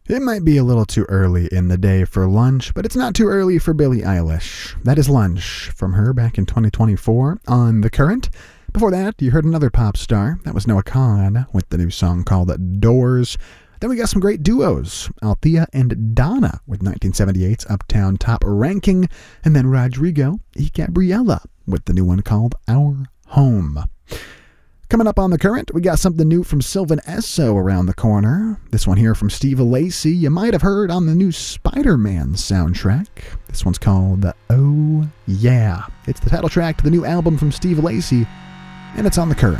It might be a little too early in the day for lunch, but it's not too early for Billie Eilish. That is Lunch from her back in 2024 on The Current. Before that, you heard another pop star. That was Noah Kahan with the new song called Doors. Then we got some great duos, Althea and Donna with 1978's Uptown Top Ranking, and then Rodrigo y Gabriela with the new one called Our Home. Coming up on The Current, we got something new from Sylvan Esso around the corner. This one here from Steve Lacy, you might have heard on the new Spider-Man soundtrack. This one's called Oh Yeah. It's the title track to the new album from Steve Lacy, and it's on The Current.